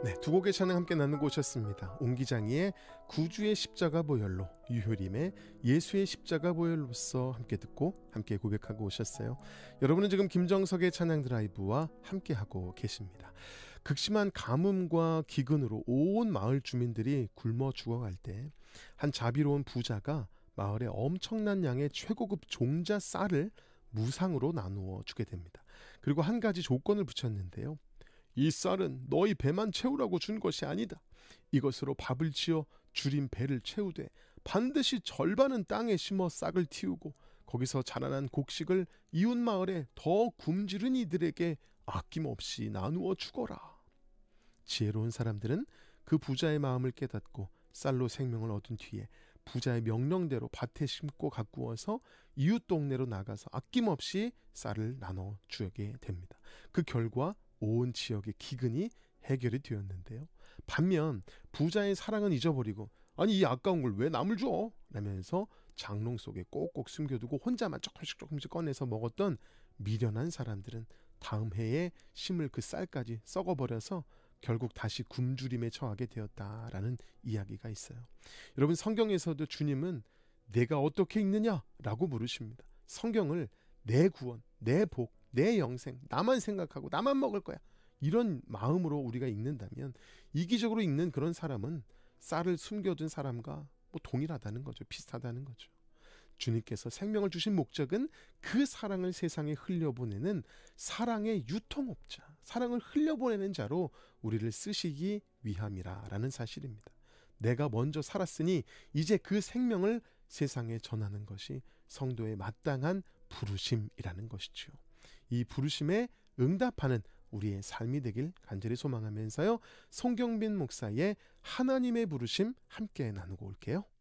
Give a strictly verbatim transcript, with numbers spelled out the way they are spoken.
네, 두 곡의 찬양 함께 나누고 오셨습니다. 옹기장이의 구주의 십자가 보혈로, 유효림의 예수의 십자가 보혈로서 함께 듣고 함께 고백하고 오셨어요. 여러분은 지금 김정석의 찬양 드라이브와 함께하고 계십니다. 극심한 가뭄과 기근으로 온 마을 주민들이 굶어 죽어갈 때 한 자비로운 부자가 마을에 엄청난 양의 최고급 종자 쌀을 무상으로 나누어 주게 됩니다. 그리고 한 가지 조건을 붙였는데요. 이 쌀은 너희 배만 채우라고 준 것이 아니다. 이것으로 밥을 지어 줄인 배를 채우되 반드시 절반은 땅에 심어 싹을 틔우고 거기서 자라난 곡식을 이웃 마을에 더 굶주린 이들에게 아낌없이 나누어 주거라. 지혜로운 사람들은 그 부자의 마음을 깨닫고 쌀로 생명을 얻은 뒤에 부자의 명령대로 밭에 심고 가꾸어서 이웃 동네로 나가서 아낌없이 쌀을 나눠 주게 됩니다. 그 결과 온 지역의 기근이 해결이 되었는데요. 반면 부자의 사랑은 잊어버리고 아니 이 아까운 걸 왜 남을 줘? 라면서 장롱 속에 꼭꼭 숨겨두고 혼자만 조금씩 조금씩 꺼내서 먹었던 미련한 사람들은 다음 해에 심을 그 쌀까지 썩어버려서 결국 다시 굶주림에 처하게 되었다라는 이야기가 있어요. 여러분, 성경에서도 주님은 내가 어떻게 읽느냐라고 물으십니다. 성경을 내 구원, 내 복, 내 영생, 나만 생각하고 나만 먹을 거야, 이런 마음으로 우리가 읽는다면 이기적으로 읽는 그런 사람은 쌀을 숨겨둔 사람과 뭐 동일하다는 거죠. 비슷하다는 거죠. 주님께서 생명을 주신 목적은 그 사랑을 세상에 흘려보내는 사랑의 유통업자, 사랑을 흘려보내는 자로 우리를 쓰시기 위함이라는 사실입니다. 내가 먼저 살았으니 이제 그 생명을 세상에 전하는 것이 성도의 마땅한 부르심이라는 것이죠. 이 부르심에 응답하는 우리의 삶이 되길 간절히 소망하면서요, 송경빈 목사의 하나님의 부르심 함께 나누고 올게요.